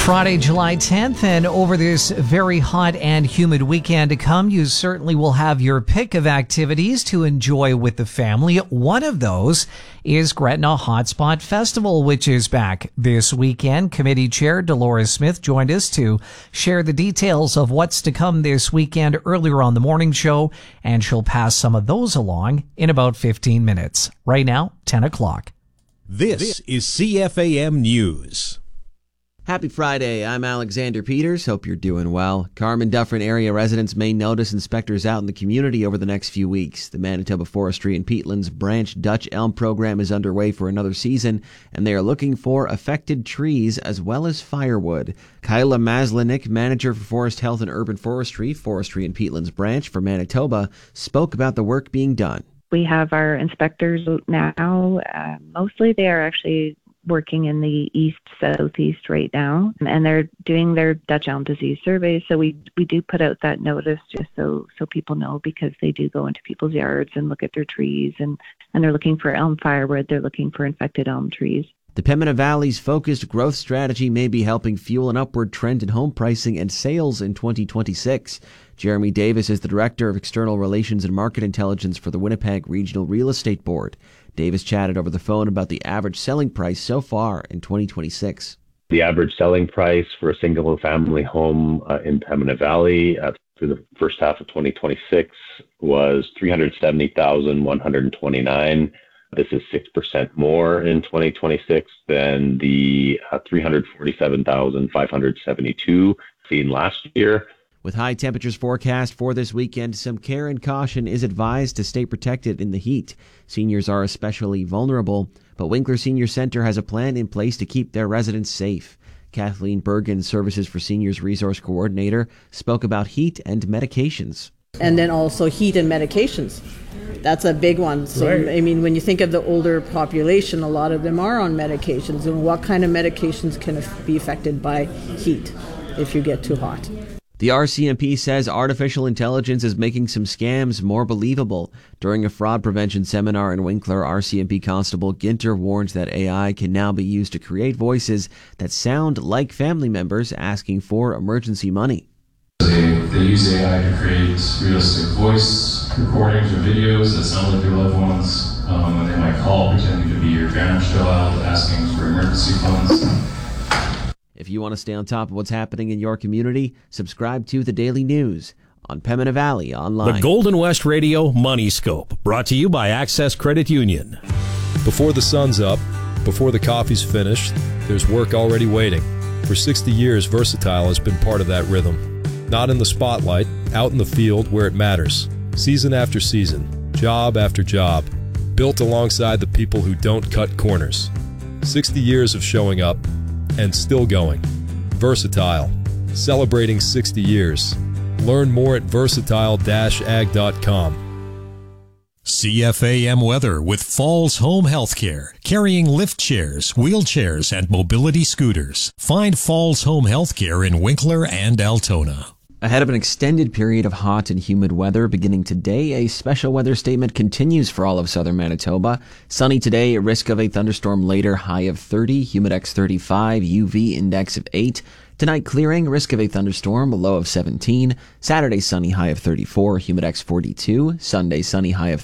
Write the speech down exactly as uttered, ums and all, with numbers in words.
Friday, July tenth, and over this very hot and humid weekend to come, you certainly will have your pick of activities to enjoy with the family. One of those is Gretna Hotspot Festival, which is back this weekend. Committee Chair Dolores Smith joined us to share the details of what's to come this weekend earlier on the morning show, and she'll pass some of those along in about fifteen minutes. Right now, ten o'clock. This is C F A M News. Happy Friday. I'm Alexander Peters. Hope you're doing well. Carmen Dufferin area residents may notice inspectors out in the community over the next few weeks. The Manitoba Forestry and Peatlands Branch Dutch Elm program is underway for another season, and they are looking for affected trees as well as firewood. Kyla Maslinik, manager for Forest Health and Urban Forestry, Forestry and Peatlands Branch for Manitoba, spoke about the work being done. We have our inspectors now. Uh, mostly they are actually working in the east southeast right now, and they're doing their Dutch elm disease surveys. So we we do put out that notice just so so people know, because they do go into people's yards and look at their trees, and and they're looking for elm firewood. They're looking for infected elm trees. The Pembina Valley's focused growth strategy may be helping fuel an upward trend in home pricing and sales in twenty twenty-six. Jeremy Davis is the Director of External Relations and Market Intelligence for the Winnipeg Regional Real Estate Board. Davis chatted over the phone about the average selling price so far in twenty twenty-six. The average selling price for a single-family home uh, in Pembina Valley uh, through the first half of twenty twenty-six was three hundred seventy thousand one hundred twenty-nine dollars. This is six percent more in twenty twenty-six than the uh, three hundred forty-seven thousand five hundred seventy-two seen last year. With high temperatures forecast for this weekend, some care and caution is advised to stay protected in the heat. Seniors are especially vulnerable, but Winkler Senior Centre has a plan in place to keep their residents safe. Kathleen Bergen, Services for Seniors Resource Coordinator, spoke about heat and medications. And then also heat and medications. That's a big one. So, right. I mean, when you think of the older population, a lot of them are on medications. And what kind of medications can be affected by heat if you get too hot? The R C M P says artificial intelligence is making some scams more believable. During a fraud prevention seminar in Winkler, R C M P Constable Ginter warns that A I can now be used to create voices that sound like family members asking for emergency money. They, they use A I to create realistic voice recordings or videos that sound like their loved ones, um, and they might call pretending to be your grandchild asking for emergency funds. If you want to stay on top of what's happening in your community, subscribe to The Daily News on Pembina Valley Online. The Golden West Radio Money Scope, brought to you by Access Credit Union. Before the sun's up, before the coffee's finished, there's work already waiting. For sixty years, Versatile has been part of that rhythm. Not in the spotlight, out in the field where it matters. Season after season, job after job, built alongside the people who don't cut corners. sixty years of showing up and still going. Versatile, celebrating sixty years. Learn more at versatile dash ag dot com. C F A M weather with Falls Home Healthcare, carrying lift chairs, wheelchairs, and mobility scooters. Find Falls Home Healthcare in Winkler and Altona. Ahead of an extended period of hot and humid weather beginning today, a special weather statement continues for all of southern Manitoba. Sunny today, risk of a thunderstorm later, high of thirty, humidex thirty-five, U V index of eight. Tonight clearing, risk of a thunderstorm, low of seventeen. Saturday sunny, high of thirty-four, humidex forty-two. Sunday sunny, high of